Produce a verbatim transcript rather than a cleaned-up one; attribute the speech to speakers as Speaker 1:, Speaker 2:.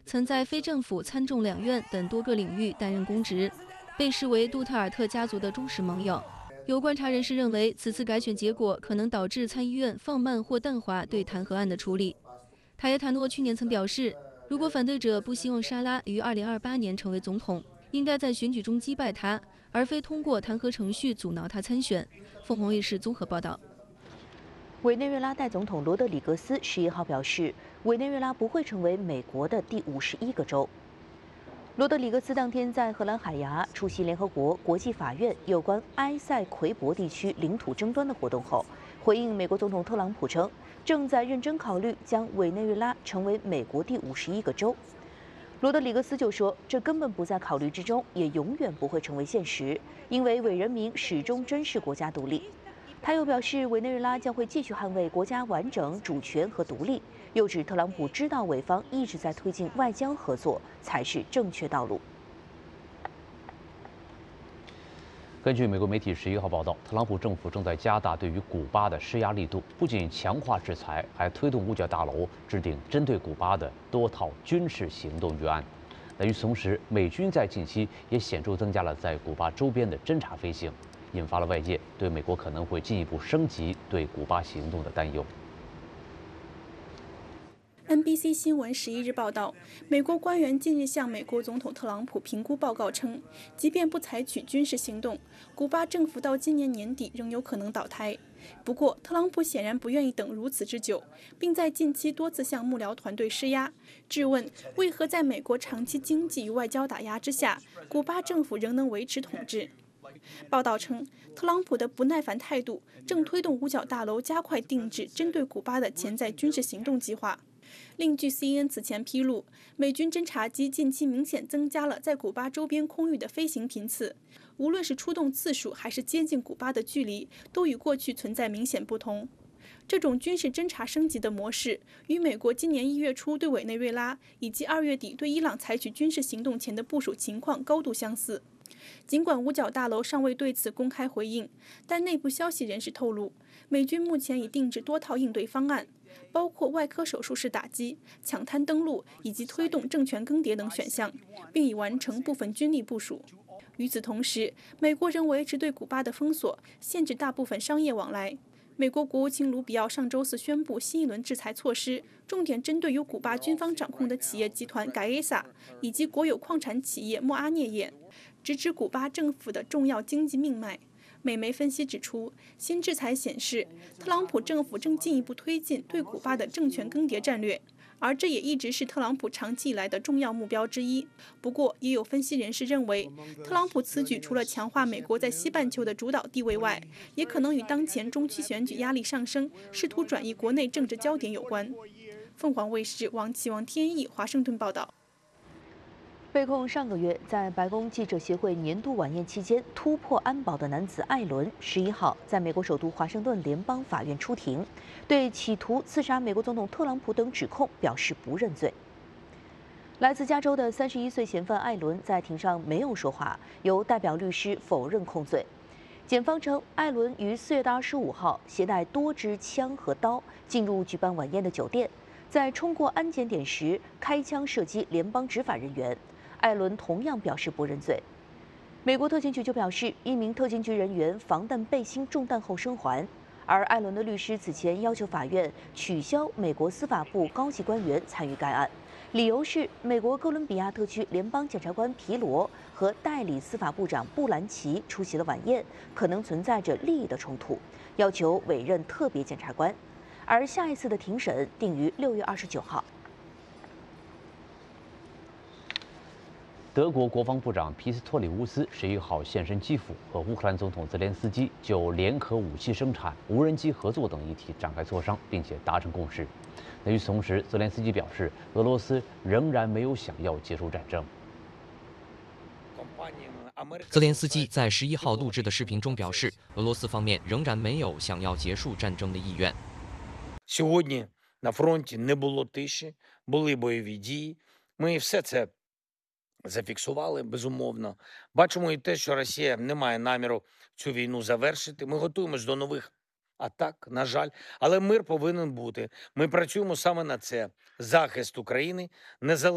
Speaker 1: 曾在非政府、参众两院等多个领域担任公职，被视为杜特尔特家族的忠实盟友。有观察人士认为，此次改选结果可能导致参议院放慢或淡化对弹劾案的处理。塔耶塔诺去年曾表示，如果反对者不希望沙拉于二零二八年成为总统，应该在选举中击败他，而非通过弹劾程序阻挠他参选。凤凰卫视综合报道。
Speaker 2: 委内瑞拉代总统罗德里格斯十一号表示，委内瑞拉不会成为美国的第五十一个州。罗德里格斯当天在荷兰海牙出席联合国国际法院有关埃塞奎博地区领土争端的活动后，回应美国总统特朗普称，正在认真考虑将委内瑞拉成为美国第五十一个州。罗德里格斯就说，这根本不在考虑之中，也永远不会成为现实，因为委人民始终珍视国家独立。他又表示，委内瑞拉将会继续捍卫国家完整、主权和独立。又指特朗普知道委方一直在推进外交合作才是正确道路。
Speaker 3: 根据美国媒体十一号报道，特朗普政府正在加大对于古巴的施压力度，不仅强化制裁，还推动五角大楼制定针对古巴的多套军事行动预案。那与此同时，美军在近期也显著增加了在古巴周边的侦察飞行，引发了外界对美国可能会进一步升级对古巴行动的担忧。
Speaker 4: N B C 新闻十一日报道，美国官员近日向美国总统特朗普评估报告称，即便不采取军事行动，古巴政府到今年年底仍有可能倒台。不过，特朗普显然不愿意等如此之久，并在近期多次向幕僚团队施压，质问为何在美国长期经济与外交打压之下，古巴政府仍能维持统治。报道称，特朗普的不耐烦态度正推动五角大楼加快定制针对古巴的潜在军事行动计划。另据 C N N 此前披露，美军侦察机近期明显增加了在古巴周边空域的飞行频次，无论是出动次数还是接近古巴的距离，都与过去存在明显不同。这种军事侦察升级的模式，与美国今年一月初对委内瑞拉以及二月底对伊朗采取军事行动前的部署情况高度相似。尽管五角大楼尚未对此公开回应，但内部消息人士透露，美军目前已定制多套应对方案，包括外科手术式打击、抢滩登陆以及推动政权更迭等选项，并已完成部分军力部署。与此同时，美国仍维持对古巴的封锁，限制大部分商业往来。美国国务卿卢比奥上周四宣布新一轮制裁措施，重点针对由古巴军方掌控的企业集团盖耶萨以及国有矿产企业莫阿涅业，直指古巴政府的重要经济命脉。美媒分析指出，新制裁显示，特朗普政府正进一步推进对古巴的政权更迭战略，而这也一直是特朗普长期以来的重要目标之一。不过，也有分析人士认为，特朗普此举除了强化美国在西半球的主导地位外，也可能与当前中期选举压力上升、试图转移国内政治焦点有关。凤凰卫视王启王天意华盛顿报道。
Speaker 2: 被控上个月在白宫记者协会年度晚宴期间突破安保的男子艾伦，十一号在美国首都华盛顿联邦法院出庭，对企图刺杀美国总统特朗普等指控表示不认罪。来自加州的三十一岁嫌犯艾伦在庭上没有说话，由代表律师否认控罪。检方称，艾伦于四月的二十五号携带多支枪和刀进入举办晚宴的酒店，在冲过安检点时开枪射击联邦执法人员。艾伦同样表示不认罪。美国特勤局就表示，一名特勤局人员防弹背心中弹后生还，而艾伦的律师此前要求法院取消美国司法部高级官员参与该案，理由是美国哥伦比亚特区联邦检察官皮罗和代理司法部长布兰奇出席了晚宴，可能存在着利益的冲突，要求委任特别检察官。而下一次的庭审定于六月二十九号。
Speaker 3: 德国国防部长皮斯托里乌斯十一号现身基辅，和乌克兰总统泽连斯基就联合武器生产、无人机合作等议题展开磋商，并且达成共识。那与此同时，泽连斯基表示，俄罗斯仍然没有想要结束战争。
Speaker 5: 泽连斯基在十一号录制的视频中表示，俄罗斯方面仍然没有想要结束战争的意愿。
Speaker 6: Сьогодні на фронті не було тиші, були бойові дії. Ми все це зафіксували, безумовно. Бачимо і те, що Росія не має наміру цю війну завершити. Ми готуємось до нових атак, на жаль, але мир повинен бути. Ми працюємо саме на це. Захист України, незалежність.